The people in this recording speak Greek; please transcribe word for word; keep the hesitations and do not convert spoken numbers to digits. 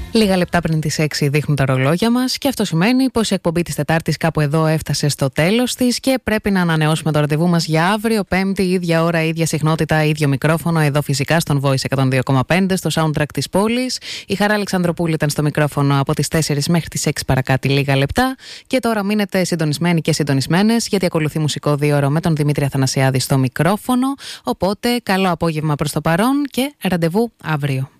Λίγα λεπτά πριν τις έξι δείχνουν τα ρολόγια μας και αυτό σημαίνει πως η εκπομπή της Τετάρτης κάπου εδώ έφτασε στο τέλος της και πρέπει να ανανεώσουμε το ραντεβού μας για αύριο, Πέμπτη, ίδια ώρα, ίδια συχνότητα, ίδιο μικρόφωνο, εδώ φυσικά στον Voice εκατόν δύο κόμμα πέντε, στο soundtrack της πόλης. Η Χαρά Αλεξανδροπούλου ήταν στο μικρόφωνο από τις τέσσερις μέχρι τις έξι παρακάτω λίγα λεπτά και τώρα μείνετε συντονισμένοι και συντονισμένες γιατί ακολουθεί μουσικό δίωρο με τον Δημήτρη Αθανασιάδη στο μικρόφωνο. Οπότε καλό απόγευμα προς το παρόν και ραντεβού αύριο.